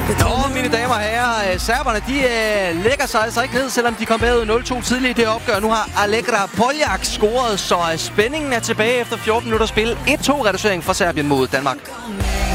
Nå, mine damer og herrer, serberne, de lægger sig altså ikke ned, selvom de kom bagud 0-2 tidligt i det opgør. Nu har Allegra Poljak scoret, så spændingen er tilbage efter 14 minutter spil. 1-2 reducering fra Serbien mod Danmark.